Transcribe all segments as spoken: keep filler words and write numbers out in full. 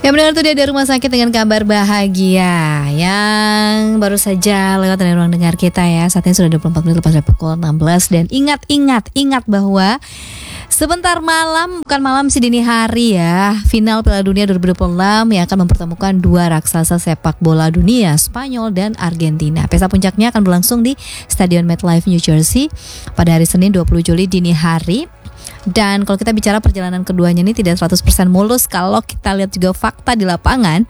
Ya mendengar itu dia dari rumah sakit dengan kabar bahagia yang baru saja lewat dari ruang dengar kita ya. Saat ini sudah dua puluh empat menit lepas dari pukul enam belas. Dan ingat, ingat, ingat bahwa sebentar malam, bukan malam sih, dini hari ya, final Piala Dunia dua ribu dua puluh enam yang akan mempertemukan dua raksasa sepak bola dunia, Spanyol dan Argentina. Pesta puncaknya akan berlangsung di Stadion MetLife, New Jersey pada hari Senin dua puluh Juli dini hari. Dan kalau kita bicara perjalanan keduanya ini tidak seratus persen mulus. Kalau kita lihat juga fakta di lapangan,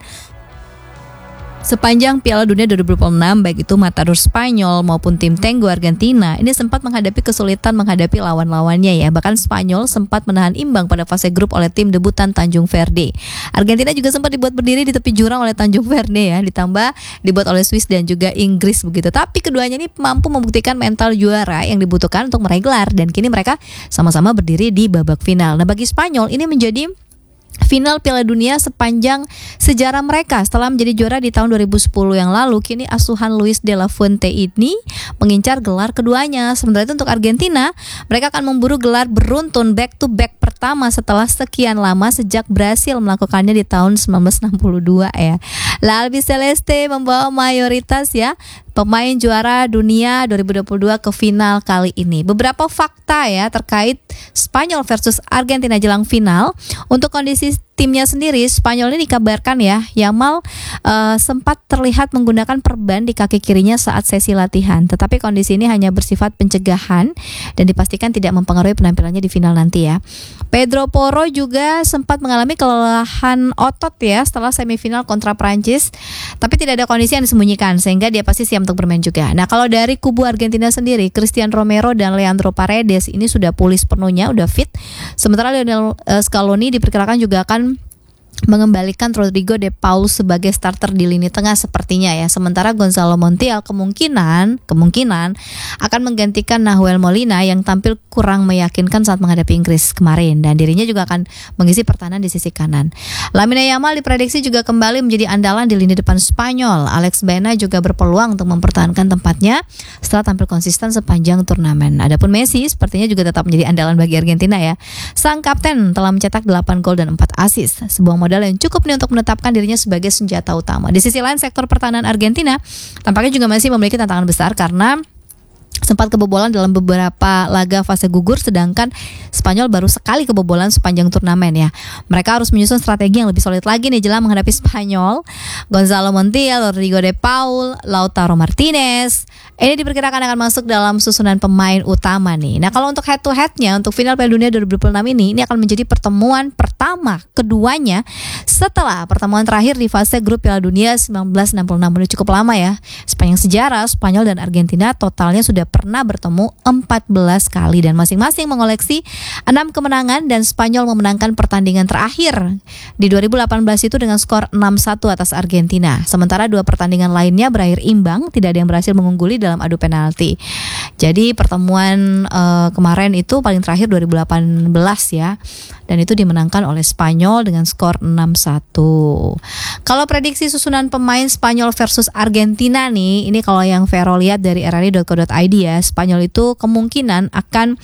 sepanjang Piala Dunia dua ribu dua puluh enam, baik itu Matador Spanyol maupun tim Tenggo Argentina ini sempat menghadapi kesulitan menghadapi lawan-lawannya ya. Bahkan Spanyol sempat menahan imbang pada fase grup oleh tim debutan Tanjung Verde. Argentina juga sempat dibuat berdiri di tepi jurang oleh Tanjung Verde ya, ditambah dibuat oleh Swiss dan juga Inggris begitu. Tapi keduanya ini mampu membuktikan mental juara yang dibutuhkan untuk meraih gelar, dan kini mereka sama-sama berdiri di babak final. Nah, bagi Spanyol ini menjadi final Piala Dunia sepanjang sejarah mereka setelah menjadi juara di tahun dua ribu sepuluh yang lalu. Kini asuhan Luis de la Fuente ini mengincar gelar keduanya. Sementara itu untuk Argentina, mereka akan memburu gelar beruntun back to back pertama setelah sekian lama sejak berhasil melakukannya di tahun sembilan belas enam puluh dua ya. La Albiceleste membawa mayoritas ya pemain juara dunia dua ribu dua puluh dua ke final kali ini. Beberapa fakta ya terkait Spanyol versus Argentina jelang final. Untuk kondisi timnya sendiri, Spanyol ini dikabarkan ya, Yamal uh, sempat terlihat menggunakan perban di kaki kirinya saat sesi latihan. Tetapi kondisi ini hanya bersifat pencegahan dan dipastikan tidak mempengaruhi penampilannya di final nanti ya. Pedro Porro juga sempat mengalami kelelahan otot ya setelah semifinal kontra Prancis. Tapi tidak ada kondisi yang disembunyikan sehingga dia pasti siap untuk bermain juga. Nah, kalau dari kubu Argentina sendiri, Cristian Romero dan Leandro Paredes ini sudah pulih sepenuhnya, udah fit. Sementara Lionel uh, Scaloni diperkirakan juga akan mengembalikan Rodrigo de Paul sebagai starter di lini tengah sepertinya ya. Sementara Gonzalo Montiel kemungkinan kemungkinan akan menggantikan Nahuel Molina yang tampil kurang meyakinkan saat menghadapi Inggris kemarin, dan dirinya juga akan mengisi pertahanan di sisi kanan. Lamine Yamal diprediksi juga kembali menjadi andalan di lini depan Spanyol. Alex Baena juga berpeluang untuk mempertahankan tempatnya setelah tampil konsisten sepanjang turnamen. Adapun Messi sepertinya juga tetap menjadi andalan bagi Argentina ya. Sang kapten telah mencetak delapan gol dan empat assist, sebuah modal yang cukup nih untuk menetapkan dirinya sebagai senjata utama. Di sisi lain, sektor pertahanan Argentina tampaknya juga masih memiliki tantangan besar karena sempat kebobolan dalam beberapa laga fase gugur, sedangkan Spanyol baru sekali kebobolan sepanjang turnamen ya. Mereka harus menyusun strategi yang lebih solid lagi nih jelang menghadapi Spanyol. Gonzalo Montiel, Rodrigo de Paul, Lautaro Martinez ini diperkirakan akan masuk dalam susunan pemain utama nih. Nah, kalau untuk head to headnya untuk final Piala Dunia dua ribu dua puluh enam ini, ini akan menjadi pertemuan pertama keduanya setelah pertemuan terakhir di fase grup Piala Dunia sembilan belas enam puluh enam. Udah cukup lama ya. Sepanjang sejarah, Spanyol dan Argentina totalnya sudah pernah bertemu empat belas kali dan masing-masing mengoleksi enam kemenangan, dan Spanyol memenangkan pertandingan terakhir di dua ribu delapan belas itu dengan skor enam satu atas Argentina. Sementara dua pertandingan lainnya berakhir imbang, tidak ada yang berhasil mengungguli dalam adu penalti. Jadi pertemuan uh, kemarin itu paling terakhir dua ribu delapan belas ya, dan itu dimenangkan oleh Spanyol dengan skor enam satu. Kalau prediksi susunan pemain Spanyol versus Argentina nih, ini kalau yang Vero lihat dari r r i dot co dot i d ya, Spanyol itu kemungkinan akan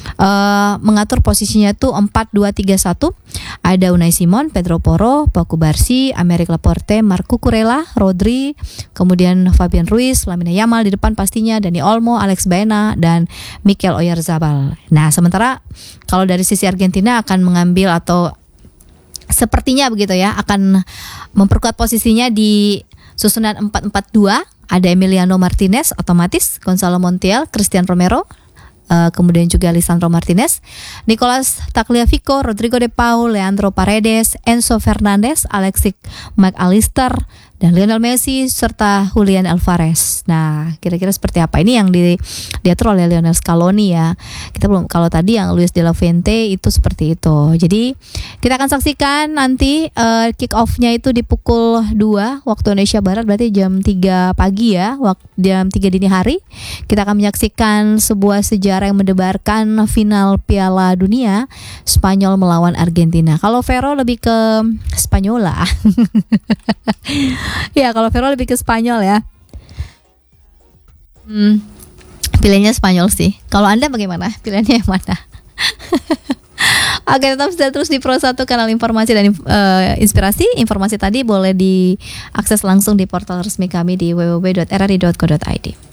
uh, mengatur posisinya tuh empat dua tiga satu. Ada Unai Simon, Pedro Porro, Pau Cubarsí, Aymeric Laporte, Marc Cucurella, Rodri, kemudian Fabian Ruiz, Lamine Yamal di depan pastinya, Dani Olmo, Alex Baena, dan Mikel Oyarzabal. Nah, sementara kalau dari sisi Argentina akan mengambil atau sepertinya begitu ya, akan memperkuat posisinya di susunan empat empat dua. Ada Emiliano Martinez otomatis, Gonzalo Montiel, Cristian Romero, uh, kemudian juga Lisandro Martinez, Nicolas Tagliafico, Rodrigo de Paul, Leandro Paredes, Enzo Fernandez, Alexis McAllister, dan Lionel Messi serta Julian Alvarez. Nah, kira-kira seperti apa ini yang di, diatur oleh Lionel Scaloni ya. Kita belum, kalau tadi yang Luis de la Fuente itu seperti itu. Jadi kita akan saksikan nanti uh, kick off-nya itu di pukul dua waktu Indonesia Barat, berarti jam tiga pagi ya, waktu jam tiga dini hari. Kita akan menyaksikan sebuah sejarah yang mendebarkan final Piala Dunia Spanyol melawan Argentina. Kalau Vero lebih ke Spanyola. Ya, kalau Vero lebih ke Spanyol ya. Hmm, pilihnya Spanyol sih. Kalau Anda bagaimana? Pilihannya yang mana? Oke, tetap stay terus di Pro satu, kanal informasi dan uh, inspirasi. Informasi tadi boleh diakses langsung di portal resmi kami di w w w dot r r i dot co dot i d.